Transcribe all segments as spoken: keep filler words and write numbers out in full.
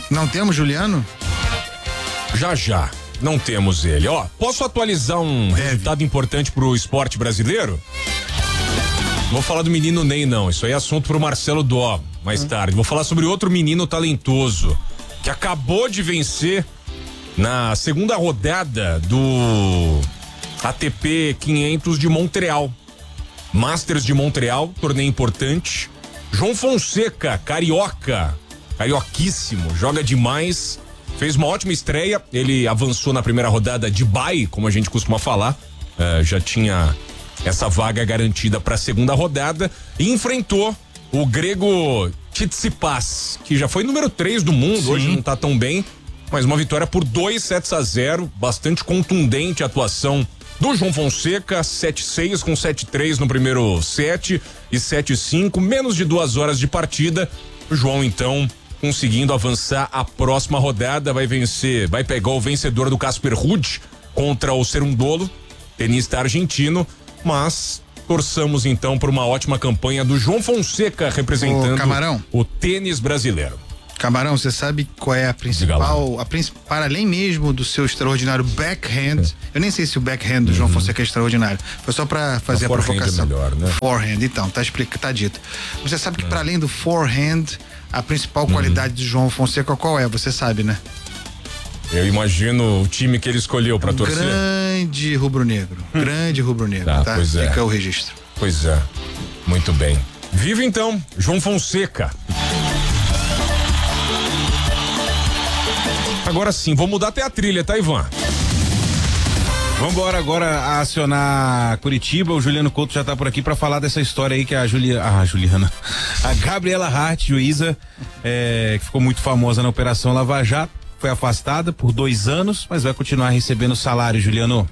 Não temos Juliano? Já já, não temos ele. Ó, posso atualizar um Deve. resultado importante pro esporte brasileiro? Vou falar do menino Ney, não. Isso aí é assunto pro Marcelo Dó mais hum. tarde. Vou falar sobre outro menino talentoso que acabou de vencer na segunda rodada do A T P quinhentos de Montreal. Masters de Montreal, torneio importante. João Fonseca, carioca, carioquíssimo, joga demais. Fez uma ótima estreia. Ele avançou na primeira rodada de bye, como a gente costuma falar. Uh, já tinha essa vaga garantida para a segunda rodada e enfrentou o grego Tsitsipas, que já foi número três do mundo. Sim. Hoje não tá tão bem, mas uma vitória por dois sets a zero, bastante contundente a atuação do João Fonseca, sete seis com sete três no primeiro set e sete cinco, menos de duas horas de partida. O João, então, conseguindo avançar a próxima rodada, vai vencer, vai pegar o vencedor do Casper Ruud contra o Cerundolo, tenista argentino, mas torçamos então por uma ótima campanha do João Fonseca representando o, o tênis brasileiro. Camarão, você sabe qual é a principal, a principal, para além mesmo do seu extraordinário backhand, é. eu nem sei se o backhand do uhum. João Fonseca é extraordinário, foi só para fazer a, a provocação. É melhor, né? Forehand, então, tá explicado, tá dito. Você sabe que é. para além do forehand, a principal uhum. qualidade do João Fonseca qual é? Você sabe, né? Eu imagino o time que ele escolheu para um torcer. Grande rubro-negro, hum. grande rubro-negro, tá? tá? Pois é. Fica o registro. Pois é, muito bem. Viva então, João Fonseca. Agora sim, vou mudar até a trilha, tá, Ivan? Vambora agora acionar Curitiba. O Juliano Couto já tá por aqui pra falar dessa história aí que a Julia, ah, Juliana, a Gabriela Hart, juíza, é, que ficou muito famosa na Operação Lava Jato, foi afastada por dois anos, mas vai continuar recebendo salário, Juliano.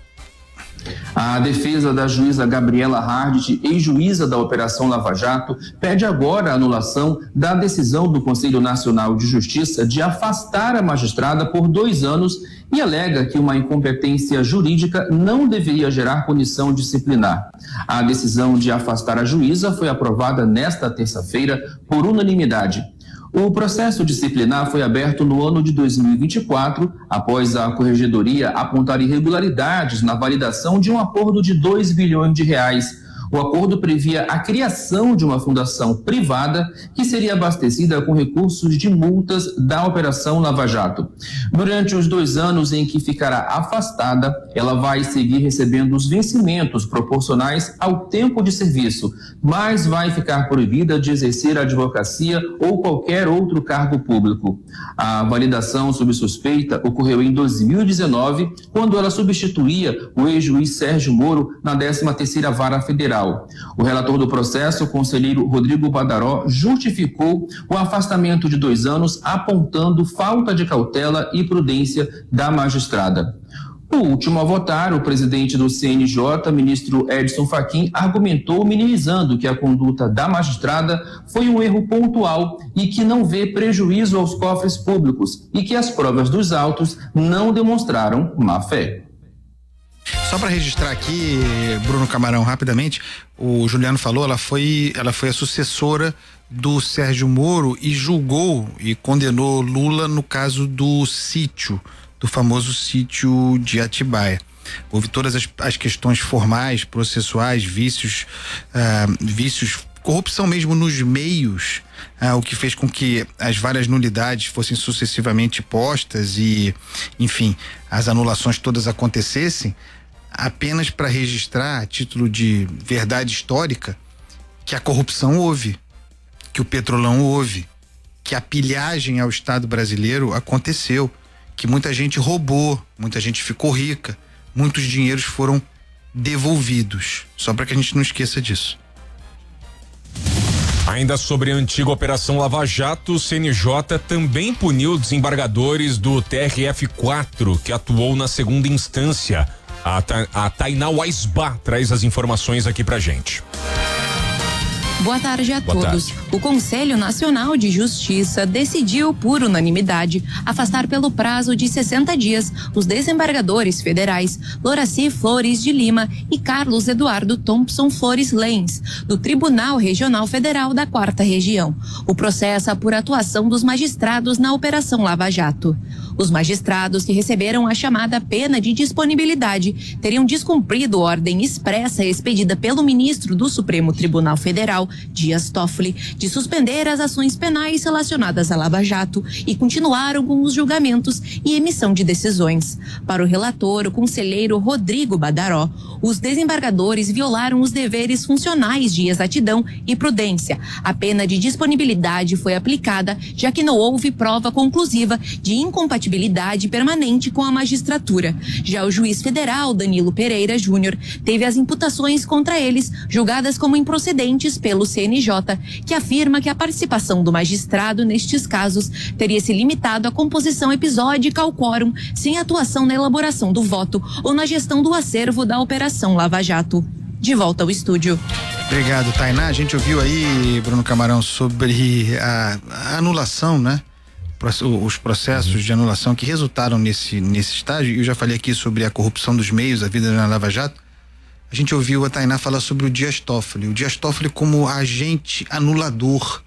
A defesa da juíza Gabriela Hart, ex-juíza da Operação Lava Jato, pede agora a anulação da decisão do Conselho Nacional de Justiça de afastar a magistrada por dois anos e alega que uma incompetência jurídica não deveria gerar punição disciplinar. A decisão de afastar a juíza foi aprovada nesta terça-feira por unanimidade. O processo disciplinar foi aberto no ano de dois mil e vinte e quatro, após a Corregedoria apontar irregularidades na validação de um acordo de dois bilhões de reais. O acordo previa a criação de uma fundação privada que seria abastecida com recursos de multas da Operação Lava Jato. Durante os dois anos em que ficará afastada, ela vai seguir recebendo os vencimentos proporcionais ao tempo de serviço, mas vai ficar proibida de exercer a advocacia ou qualquer outro cargo público. A validação sob suspeita ocorreu em dois mil e dezenove, quando ela substituía o ex-juiz Sérgio Moro na décima terceira Vara Federal. O relator do processo, o conselheiro Rodrigo Badaró, justificou o afastamento de dois anos, apontando falta de cautela e prudência da magistrada. O último a votar, o presidente do C N J, ministro Edson Fachin, argumentou minimizando que a conduta da magistrada foi um erro pontual e que não vê prejuízo aos cofres públicos e que as provas dos autos não demonstraram má-fé. Só para registrar aqui, Bruno Camarão, rapidamente, o Juliano falou, ela foi, ela foi a sucessora do Sérgio Moro e julgou e condenou Lula no caso do sítio, do famoso sítio de Atibaia. Houve todas as, as questões formais, processuais, vícios, ah, vícios, corrupção mesmo nos meios, ah, o que fez com que as várias nulidades fossem sucessivamente postas e, enfim, as anulações todas acontecessem, apenas para registrar a título de verdade histórica que a corrupção houve, que o petrolão houve, que a pilhagem ao Estado brasileiro aconteceu, que muita gente roubou, muita gente ficou rica, muitos dinheiros foram devolvidos, só para que a gente não esqueça disso. Ainda sobre a antiga Operação Lava Jato, o C N J também puniu desembargadores do T R F quatro, que atuou na segunda instância. A, Ta, a Tainá Waisbá traz as informações aqui pra gente. Boa tarde a Boa todos. Tarde. O Conselho Nacional de Justiça decidiu, por unanimidade, afastar pelo prazo de sessenta dias os desembargadores federais Loraci Flores de Lima e Carlos Eduardo Thompson Flores Lens, do Tribunal Regional Federal da Quarta Região. O processo é por atuação dos magistrados na Operação Lava Jato. Os magistrados que receberam a chamada pena de disponibilidade teriam descumprido ordem expressa expedida pelo ministro do Supremo Tribunal Federal, Dias Toffoli, de suspender as ações penais relacionadas à Lava Jato e continuaram com os julgamentos e emissão de decisões. Para o relator, o conselheiro Rodrigo Badaró, os desembargadores violaram os deveres funcionais de exatidão e prudência. A pena de disponibilidade foi aplicada, já que não houve prova conclusiva de incompatibilidade permanente com a magistratura. Já o juiz federal Danilo Pereira Júnior teve as imputações contra eles julgadas como improcedentes pelo C N J, que afirma que a participação do magistrado nestes casos teria se limitado à composição episódica ao quórum, sem atuação na elaboração do voto ou na gestão do acervo da Operação Lava Jato. De volta ao estúdio. Obrigado, Tainá. A gente ouviu aí, Bruno Camarão, sobre a, a anulação, né? Os processos de anulação que resultaram nesse, nesse estágio. Eu já falei aqui sobre a corrupção dos meios, a vida na Lava Jato. A gente ouviu a Tainá falar sobre o Dias Toffoli. O Dias Toffoli como agente anulador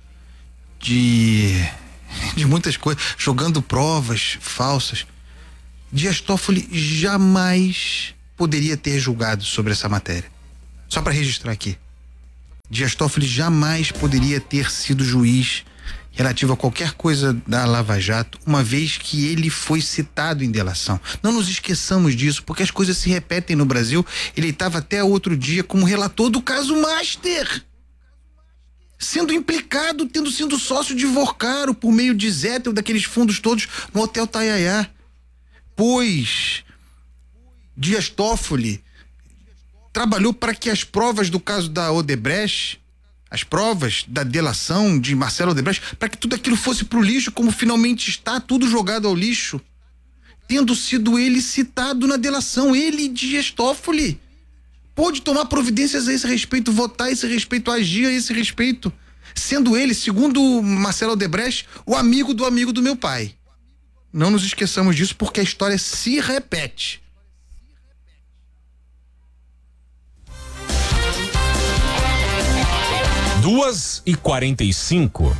de, de muitas coisas, jogando provas falsas. Dias Toffoli jamais poderia ter julgado sobre essa matéria. Só para registrar aqui. Dias Toffoli jamais poderia ter sido juiz relativo a qualquer coisa da Lava Jato, uma vez que ele foi citado em delação. Não nos esqueçamos disso, porque as coisas se repetem no Brasil. Ele estava até outro dia como relator do caso Master, sendo implicado, tendo sido sócio de Vorcaro por meio de Zettel, daqueles fundos todos no Hotel Taiaiá. Pois Dias Toffoli trabalhou para que as provas do caso da Odebrecht, as provas da delação de Marcelo Odebrecht, para que tudo aquilo fosse pro lixo, como finalmente está tudo jogado ao lixo, tendo sido ele citado na delação. Ele, Dias Toffoli, pôde tomar providências a esse respeito, votar a esse respeito, agir a esse respeito, sendo ele, segundo Marcelo Odebrecht, o amigo do amigo do meu pai. Não nos esqueçamos disso, porque a história se repete. Duas e quarenta e cinco.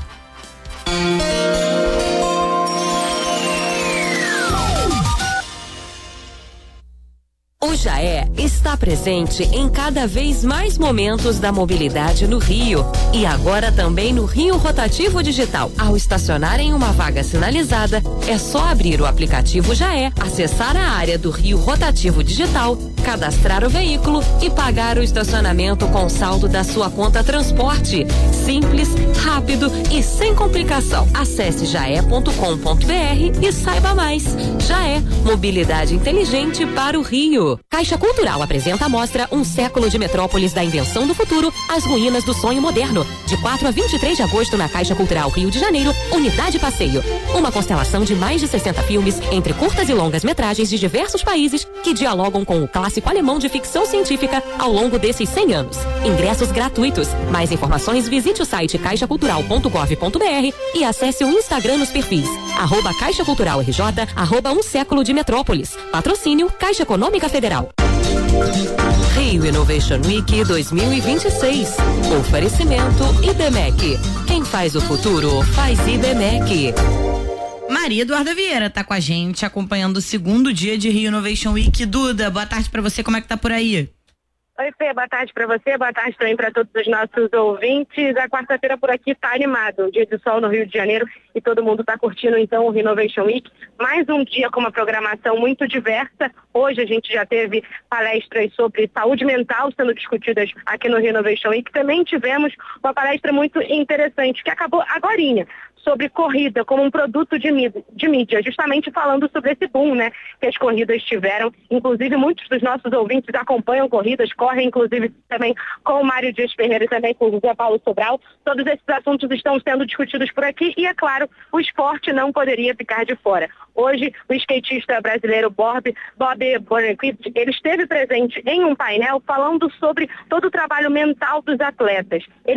O Jaé está presente em cada vez mais momentos da mobilidade no Rio e agora também no Rio Rotativo Digital. Ao estacionar em uma vaga sinalizada, é só abrir o aplicativo Jaé, acessar a área do Rio Rotativo Digital, cadastrar o veículo e pagar o estacionamento com saldo da sua conta transporte. Simples, rápido e sem complicação. Acesse jaé ponto com ponto br e saiba mais. Jaé, mobilidade inteligente para o Rio. Caixa Cultural apresenta a mostra Um Século de Metrópolis da Invenção do Futuro, as Ruínas do Sonho Moderno, de quatro a vinte e três de agosto na Caixa Cultural Rio de Janeiro, Unidade Passeio. Uma constelação de mais de sessenta filmes, entre curtas e longas metragens de diversos países, que dialogam com o clássico alemão de ficção científica ao longo desses cem anos. Ingressos gratuitos. Mais informações, visite o site caixa cultural ponto gov ponto br e acesse o Instagram nos perfis arroba Caixa Cultural R J, arroba Um Século de Metrópolis. Patrocínio Caixa Econômica Federal. Rio Innovation Week dois mil e vinte e seis. Oferecimento IBMEC. Quem faz o futuro faz IBMEC. Maria Eduarda Vieira tá com a gente acompanhando o segundo dia de Rio Innovation Week. Duda, boa tarde pra você, como é que tá por aí? Oi, Fê, boa tarde para você, boa tarde também para todos os nossos ouvintes. A quarta-feira por aqui está animado, dia de sol no Rio de Janeiro e todo mundo está curtindo então o Innovation Week. Mais um dia com uma programação muito diversa. Hoje a gente já teve palestras sobre saúde mental sendo discutidas aqui no Innovation Week. Também tivemos uma palestra muito interessante que acabou agorinha, sobre corrida como um produto de mídia, de mídia, justamente falando sobre esse boom, né, que as corridas tiveram. Inclusive, muitos dos nossos ouvintes acompanham corridas, correm, inclusive, também com o Mário Dias Ferreira e também com o José Paulo Sobral. Todos esses assuntos estão sendo discutidos por aqui e, é claro, o esporte não poderia ficar de fora. Hoje, o skatista brasileiro Bob, Bob Burnquist, ele esteve presente em um painel falando sobre todo o trabalho mental dos atletas. Ele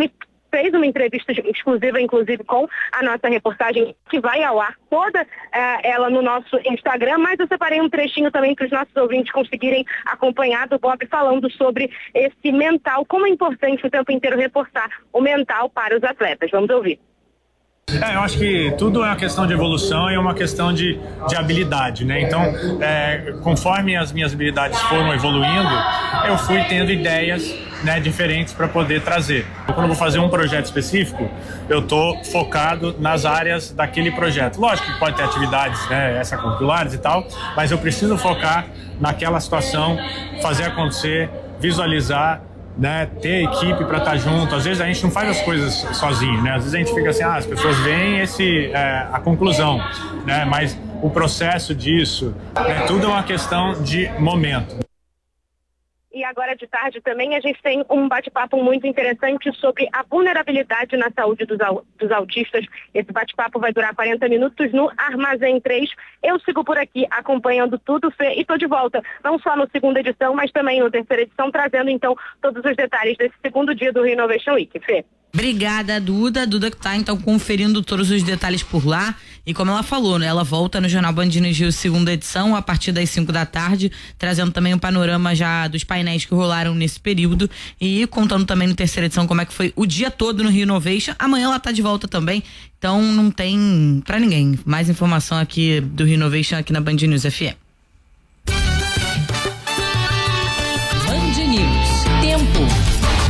fez uma entrevista exclusiva, inclusive, com a nossa reportagem, que vai ao ar toda eh, ela no nosso Instagram, mas eu separei um trechinho também para os nossos ouvintes conseguirem acompanhar do Bob falando sobre esse mental, como é importante o tempo inteiro reforçar o mental para os atletas. Vamos ouvir. É, eu acho que tudo é uma questão de evolução e é uma questão de, de habilidade, né? Então, é, conforme as minhas habilidades foram evoluindo, eu fui tendo ideias, né, diferentes para poder trazer. Quando eu vou fazer um projeto específico, eu tô focado nas áreas daquele projeto. Lógico que pode ter atividades, né, extracurriculares e tal, mas eu preciso focar naquela situação, fazer acontecer, visualizar, né, ter equipe para estar junto. Às vezes a gente não faz as coisas sozinho, né? Às vezes a gente fica assim, ah, as pessoas veem esse, é, a conclusão, né? Mas o processo disso, né, tudo é uma questão de momento. E agora de tarde também a gente tem um bate-papo muito interessante sobre a vulnerabilidade na saúde dos, au dos autistas. Esse bate-papo vai durar quarenta minutos no Armazém três. Eu sigo por aqui acompanhando tudo, Fê, e estou de volta, não só no segunda edição, mas também no terceira edição, trazendo então todos os detalhes desse segundo dia do Rio Innovation Week. Fê. Obrigada, Duda. Duda que tá, então, conferindo todos os detalhes por lá. E como ela falou, né? Ela volta no Jornal Band News Rio, segunda edição, a partir das cinco da tarde, trazendo também um panorama já dos painéis que rolaram nesse período e contando também no terceira edição como é que foi o dia todo no Rio Innovation. Amanhã ela tá de volta também, então não tem pra ninguém. Mais informação aqui do Rio Innovation aqui na Band News F M. Band News. Tempo.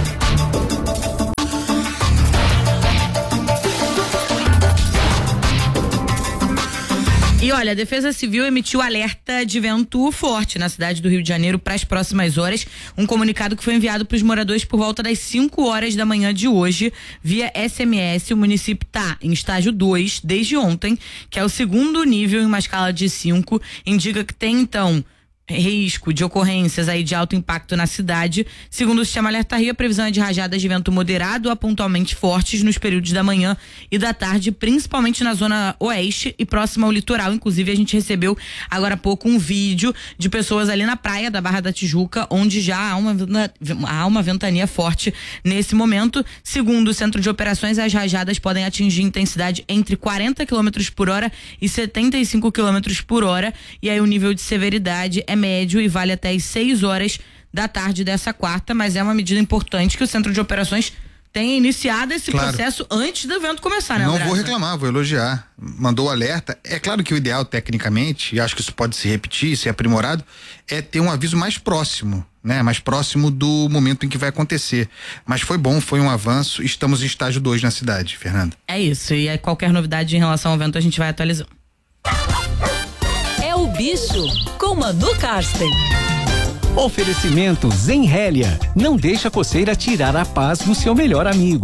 E olha, a Defesa Civil emitiu alerta de vento forte na cidade do Rio de Janeiro para as próximas horas. Um comunicado que foi enviado para os moradores por volta das cinco horas da manhã de hoje, via S M S. O município está em estágio dois desde ontem, que é o segundo nível em uma escala de cinco. Indica que tem, então, risco de ocorrências aí de alto impacto na cidade. Segundo o sistema Alerta Rio, a previsão é de rajadas de vento moderado a pontualmente fortes nos períodos da manhã e da tarde, principalmente na zona oeste e próxima ao litoral. Inclusive, a gente recebeu agora há pouco um vídeo de pessoas ali na praia da Barra da Tijuca, onde já há uma, há uma ventania forte nesse momento. Segundo o Centro de Operações, as rajadas podem atingir intensidade entre quarenta quilômetros por hora e setenta e cinco quilômetros por hora. E aí o nível de severidade é médio e vale até as seis horas da tarde dessa quarta, mas é uma medida importante que o Centro de Operações tenha iniciado esse claro. processo antes do evento começar, né, Não Andressa? vou reclamar, vou elogiar. Mandou o alerta. É claro que o ideal, tecnicamente, e acho que isso pode se repetir, ser aprimorado, é ter um aviso mais próximo, né? Mais próximo do momento em que vai acontecer. Mas foi bom, foi um avanço. Estamos em estágio dois na cidade, Fernanda. É isso, e aí qualquer novidade em relação ao evento a gente vai atualizando. É o bicho com Manu Karsten. Oferecimento Zenrélia. Não deixa a coceira tirar a paz do seu melhor amigo.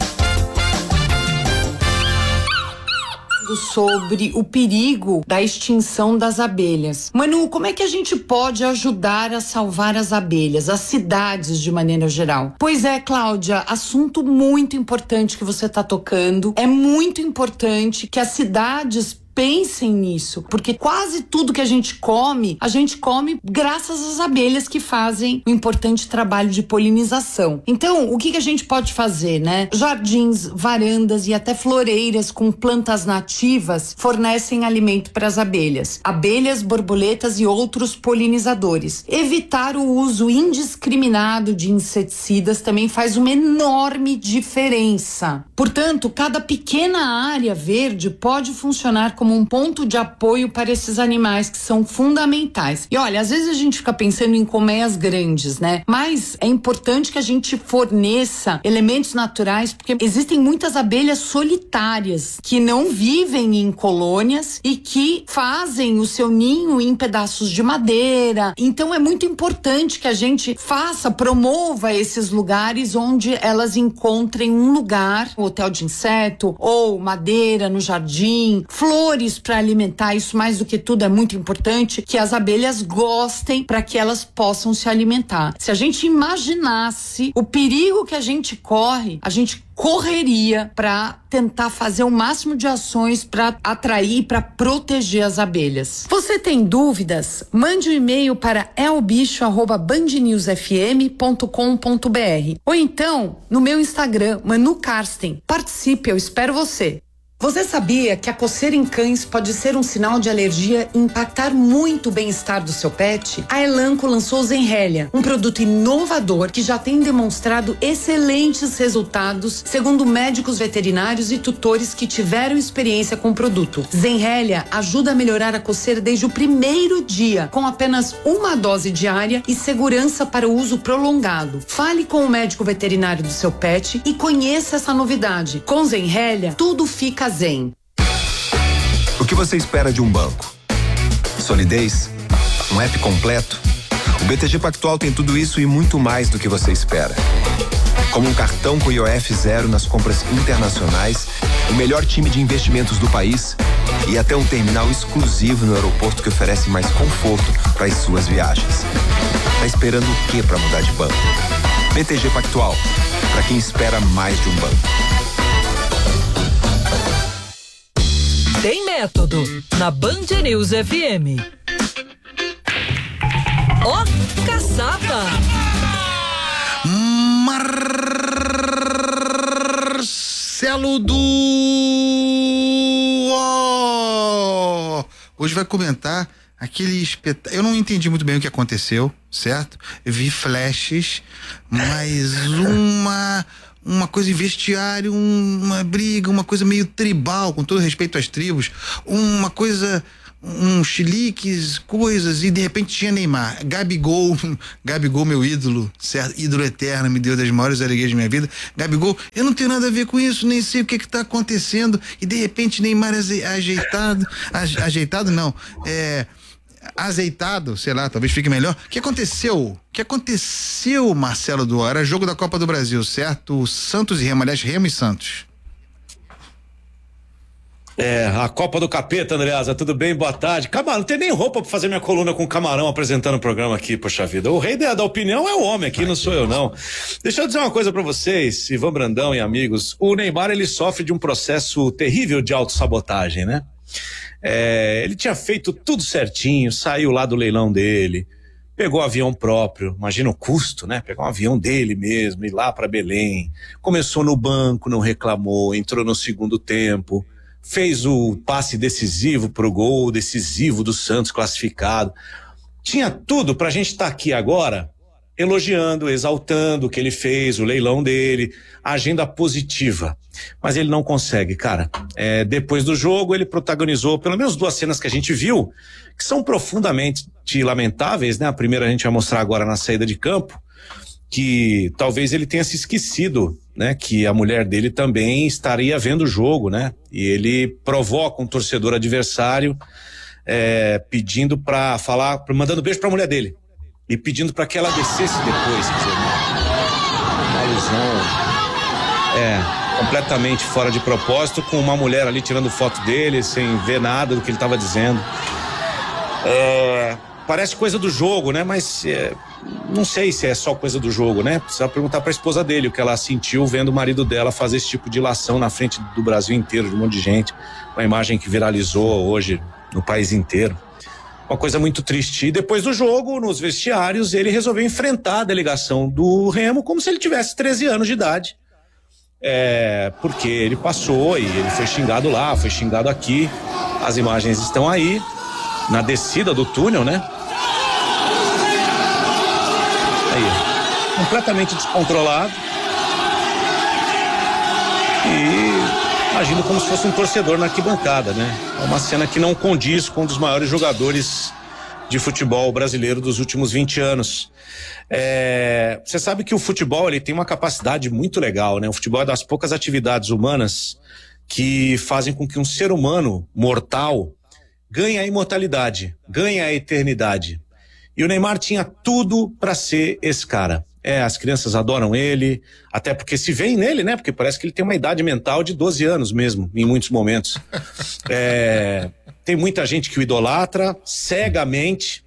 Sobre o perigo da extinção das abelhas. Manu, como é que a gente pode ajudar a salvar as abelhas, as cidades de maneira geral? Pois é, Cláudia, assunto muito importante que você está tocando. É muito importante que as cidades pensem nisso, porque quase tudo que a gente come, a gente come graças às abelhas que fazem um importante trabalho de polinização. Então, o que que a gente pode fazer, né? Jardins, varandas e até floreiras com plantas nativas fornecem alimento para as abelhas. Abelhas, borboletas e outros polinizadores. Evitar o uso indiscriminado de inseticidas também faz uma enorme diferença. Portanto, cada pequena área verde pode funcionar como como um ponto de apoio para esses animais que são fundamentais. E olha, às vezes a gente fica pensando em colmeias grandes, né? Mas é importante que a gente forneça elementos naturais, porque existem muitas abelhas solitárias que não vivem em colônias e que fazem o seu ninho em pedaços de madeira. Então é muito importante que a gente faça, promova esses lugares onde elas encontrem um lugar, um hotel de inseto ou madeira no jardim, flores flores para alimentar. Isso, mais do que tudo, é muito importante que as abelhas gostem para que elas possam se alimentar. Se a gente imaginasse o perigo que a gente corre, a gente correria para tentar fazer o máximo de ações para atrair, para proteger as abelhas. Você tem dúvidas? Mande um e-mail para elbicho arroba band news f m ponto com ponto b r ou então no meu Instagram, Manu Karsten. Participe, eu espero você. Você sabia que a coceira em cães pode ser um sinal de alergia e impactar muito o bem-estar do seu pet? A Elanco lançou Zenrelia, um produto inovador que já tem demonstrado excelentes resultados, segundo médicos veterinários e tutores que tiveram experiência com o produto. Zenrelia ajuda a melhorar a coceira desde o primeiro dia, com apenas uma dose diária e segurança para o uso prolongado. Fale com o médico veterinário do seu pet e conheça essa novidade. Com Zenrelia, tudo fica zen. O que você espera de um banco? Solidez? Um app completo? O B T G Pactual tem tudo isso e muito mais do que você espera. Como um cartão com I O F zero nas compras internacionais, o melhor time de investimentos do país e até um terminal exclusivo no aeroporto que oferece mais conforto para as suas viagens. Tá esperando o que para mudar de banco? B T G Pactual, para quem espera mais de um banco. Tem método na Band News F M. Ó, oh, caçapa! Marcelo do... Oh! Hoje vai comentar aquele espetáculo. Eu não entendi muito bem o que aconteceu, certo? Eu vi flashes, mas uma... uma coisa em vestiário, uma briga, uma coisa meio tribal, com todo respeito às tribos, uma coisa, um chiliques, coisas, e de repente tinha Neymar, Gabigol, Gabigol meu ídolo, certo? Ídolo eterno, me deu das maiores alegrias da minha vida. Gabigol, eu não tenho nada a ver com isso, nem sei o que que tá acontecendo, e de repente Neymar ajeitado, ajeitado não, é... azeitado, sei lá, talvez fique melhor. O que aconteceu? O que aconteceu, Marcelo Duó? Era jogo da Copa do Brasil, certo? Santos e Remo, aliás, Remo e Santos. É, a Copa do Capeta, Andreasa, tudo bem? Boa tarde. Camarão, não tem nem roupa pra fazer minha coluna com o Camarão apresentando o programa aqui, poxa vida. O rei da, da opinião é o homem aqui, Ai, não sou eu não. Deixa eu dizer uma coisa pra vocês, Ivan Brandão e amigos. O Neymar, ele sofre de um processo terrível de autossabotagem, né? É, ele tinha feito tudo certinho, saiu lá do leilão dele, pegou avião próprio, imagina o custo, né? Pegar um avião dele mesmo, ir lá para Belém, começou no banco, não reclamou, entrou no segundo tempo, fez o passe decisivo pro gol decisivo do Santos classificado. Tinha tudo pra gente estar tá aqui agora elogiando, exaltando o que ele fez, o leilão dele, a agenda positiva. Mas ele não consegue, cara. É, depois do jogo, ele protagonizou pelo menos duas cenas que a gente viu, que são profundamente lamentáveis, né? A primeira a gente vai mostrar agora na saída de campo, que talvez ele tenha se esquecido, né? Que a mulher dele também estaria vendo o jogo, né? E ele provoca um torcedor adversário, é, pedindo pra falar, mandando beijo pra mulher dele. E pedindo para que ela descesse depois, quer dizer, uma alusão, é, completamente fora de propósito, com uma mulher ali tirando foto dele, sem ver nada do que ele estava dizendo. É, parece coisa do jogo, né? Mas é, não sei se é só coisa do jogo, né? Precisa perguntar para a esposa dele o que ela sentiu vendo o marido dela fazer esse tipo de ilação na frente do Brasil inteiro, de um monte de gente, uma imagem que viralizou hoje no país inteiro. Uma coisa muito triste. E depois do jogo, nos vestiários, ele resolveu enfrentar a delegação do Remo como se ele tivesse treze anos de idade. É, porque ele passou e ele foi xingado lá, foi xingado aqui. As imagens estão aí, na descida do túnel, né? Aí, completamente descontrolado. E agindo como se fosse um torcedor na arquibancada, né? É uma cena que não condiz com um dos maiores jogadores de futebol brasileiro dos últimos vinte anos. É, você sabe que o futebol, ele tem uma capacidade muito legal, né? O futebol é das poucas atividades humanas que fazem com que um ser humano mortal ganhe a imortalidade, ganhe a eternidade. E o Neymar tinha tudo para ser esse cara. É, as crianças adoram ele, até porque se veem nele, né? Porque parece que ele tem uma idade mental de doze anos mesmo, em muitos momentos. É, tem muita gente que o idolatra cegamente.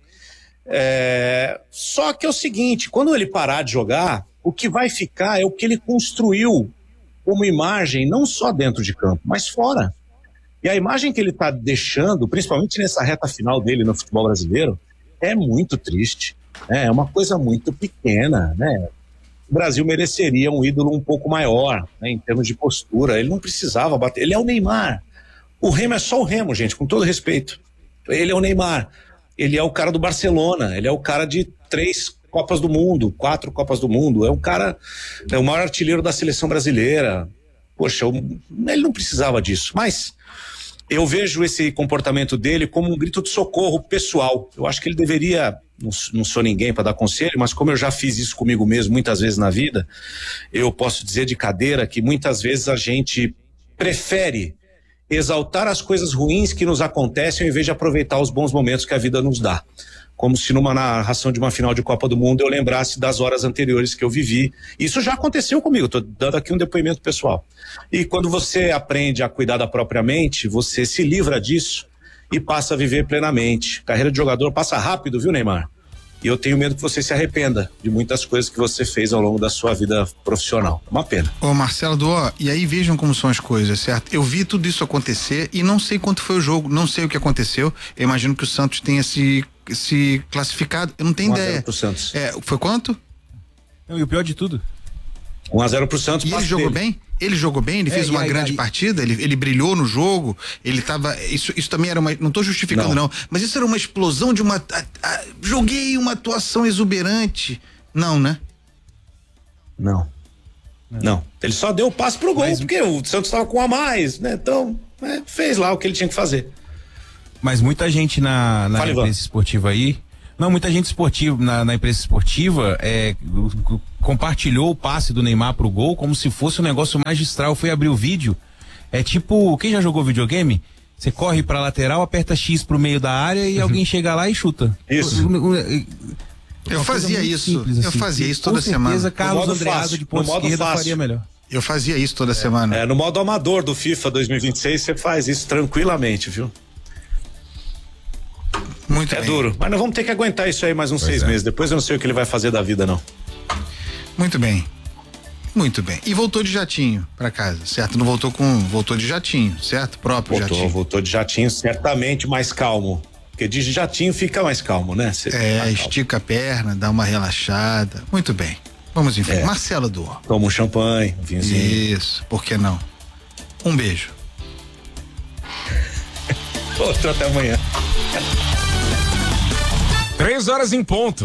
É, só que é o seguinte, quando ele parar de jogar, o que vai ficar é o que ele construiu como imagem, não só dentro de campo, mas fora. E a imagem que ele está deixando, principalmente nessa reta final dele no futebol brasileiro, é muito triste. É uma coisa muito pequena, né? O Brasil mereceria um ídolo um pouco maior, né, em termos de postura. Ele não precisava bater. Ele é o Neymar. O Remo é só o Remo, gente, com todo respeito. Ele é o Neymar. Ele é o cara do Barcelona. Ele é o cara de três Copas do Mundo, quatro Copas do Mundo. É o cara, é o maior artilheiro da seleção brasileira. Poxa, eu, ele não precisava disso. Mas eu vejo esse comportamento dele como um grito de socorro pessoal. Eu acho que ele deveria... Não, não sou ninguém para dar conselho, mas como eu já fiz isso comigo mesmo muitas vezes na vida, eu posso dizer de cadeira que muitas vezes a gente prefere exaltar as coisas ruins que nos acontecem ao invés de aproveitar os bons momentos que a vida nos dá. Como se numa narração de uma final de Copa do Mundo eu lembrasse das horas anteriores que eu vivi. Isso já aconteceu comigo, estou dando aqui um depoimento pessoal. E quando você aprende a cuidar da própria mente, você se livra disso e passa a viver plenamente. Carreira de jogador passa rápido, viu, Neymar? E eu tenho medo que você se arrependa de muitas coisas que você fez ao longo da sua vida profissional. Uma pena. Ô Marcelo Duó, e aí vejam como são as coisas, certo? Eu vi tudo isso acontecer e não sei quanto foi o jogo, não sei o que aconteceu. Eu imagino que o Santos tenha se, se classificado, eu não tenho ideia. pro Santos. É, foi quanto? Não, e o pior de tudo, um a zero pro Santos. E ele jogou dele. bem? Ele jogou bem? Ele É, fez uma aí, grande aí, partida? Ele, ele brilhou no jogo? Ele tava... Isso, isso também era uma... Não tô justificando não. não, mas isso era uma explosão de uma... A, a, joguei uma atuação exuberante. Não, né? Não. Não. não. Ele só deu o passe pro gol, mas... porque o Santos tava com um a mais, né? Então, é, fez lá o que ele tinha que fazer. Mas muita gente na, na Fale, imprensa esportiva aí... Não, muita gente esportiva, na, na imprensa esportiva é, compartilhou o passe do Neymar pro gol como se fosse um negócio magistral. Foi abrir o vídeo. É tipo, quem já jogou videogame? Você corre pra lateral, aperta X pro meio da área e uhum. alguém chega lá e chuta. Isso. Eu fazia isso. Simples, eu assim. fazia isso toda Com certeza, semana. Carlos Andreado de ponta esquerda faria melhor. Eu fazia isso toda é, semana. É, no modo amador do FIFA dois mil e vinte e seis você faz isso tranquilamente, viu? Muito é bem. duro, mas nós vamos ter que aguentar isso aí mais uns pois seis é. meses. Depois eu não sei o que ele vai fazer da vida, não. Muito bem. Muito bem. E voltou de jatinho pra casa, certo? Não voltou com. Voltou de jatinho, certo? Próprio voltou, jatinho. Voltou de jatinho, certamente mais calmo. Porque de jatinho fica mais calmo, né? Cê é, tá estica a perna, dá uma relaxada. Muito bem. Vamos em frente. É. Marcelo Duó. Toma um champanhe, um vinhozinho. Isso, por que não? Um beijo. Outro até amanhã. Três horas em ponto.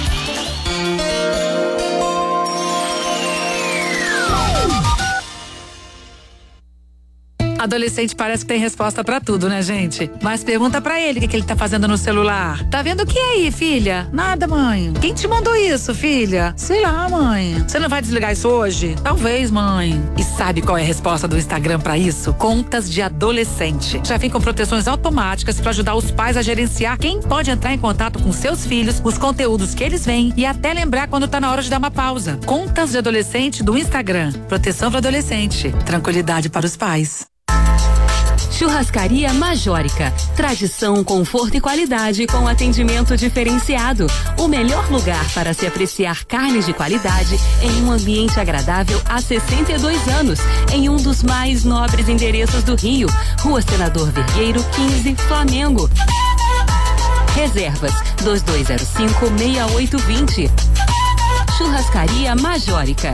Adolescente parece que tem resposta pra tudo, né, gente? Mas pergunta pra ele o que, que ele tá fazendo no celular. Tá vendo o que aí, filha? Nada, mãe. Quem te mandou isso, filha? Sei lá, mãe. Você não vai desligar isso hoje? Talvez, mãe. E sabe qual é a resposta do Instagram pra isso? Contas de adolescente. Já vem com proteções automáticas pra ajudar os pais a gerenciar quem pode entrar em contato com seus filhos, os conteúdos que eles veem e até lembrar quando tá na hora de dar uma pausa. Contas de adolescente do Instagram. Proteção para adolescente. Tranquilidade para os pais. Churrascaria Majórica. Tradição, conforto e qualidade com atendimento diferenciado. O melhor lugar para se apreciar carnes de qualidade em um ambiente agradável há sessenta e dois anos, em um dos mais nobres endereços do Rio. Rua Senador Vergueiro, quinze, Flamengo. Reservas dois dois zero cinco, seis oito dois zero. Churrascaria Majórica.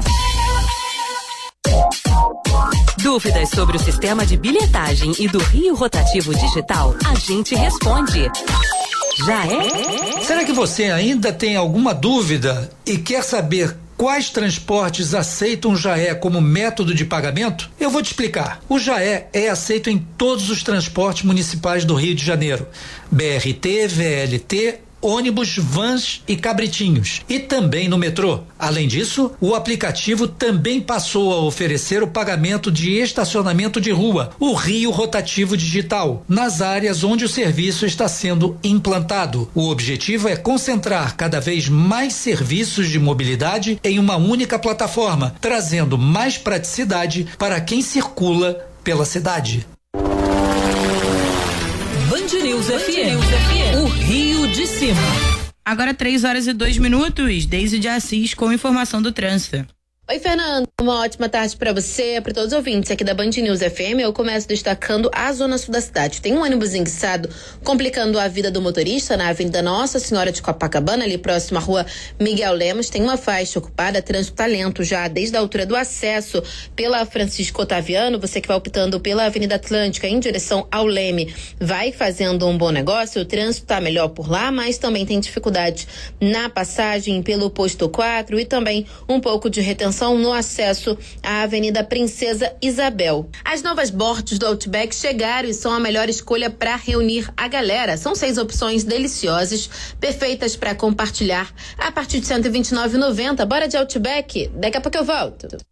Dúvidas sobre o sistema de bilhetagem e do Rio Rotativo Digital? A gente responde. Já é? Será que você ainda tem alguma dúvida e quer saber quais transportes aceitam o Jaé como método de pagamento? Eu vou te explicar. O Jaé é aceito em todos os transportes municipais do Rio de Janeiro. B R T, V L T, ônibus, vans e cabritinhos, e também no metrô. Além disso, o aplicativo também passou a oferecer o pagamento de estacionamento de rua, o Rio Rotativo Digital, nas áreas onde o serviço está sendo implantado. O objetivo é concentrar cada vez mais serviços de mobilidade em uma única plataforma, trazendo mais praticidade para quem circula pela cidade. Band News F M, o Rio de Cima. Agora três horas e dois minutos, Deise de Assis com informação do trânsito. Oi, Fernando. Uma ótima tarde para você, para todos os ouvintes aqui da Band News F M. Eu começo destacando a zona sul da cidade. Tem um ônibus enguiçado complicando a vida do motorista na Avenida Nossa Senhora de Copacabana, ali próximo à Rua Miguel Lemos. Tem uma faixa ocupada, trânsito tá lento já desde a altura do acesso pela Francisco Otaviano. Você que vai optando pela Avenida Atlântica em direção ao Leme, vai fazendo um bom negócio. O trânsito tá melhor por lá, mas também tem dificuldade na passagem pelo posto quatro e também um pouco de retenção no acesso à Avenida Princesa Isabel. As novas bordes do Outback chegaram e são a melhor escolha para reunir a galera. São seis opções deliciosas, perfeitas para compartilhar a partir de cento e vinte e nove reais e noventa centavos. Bora de Outback? Daqui a pouco eu volto.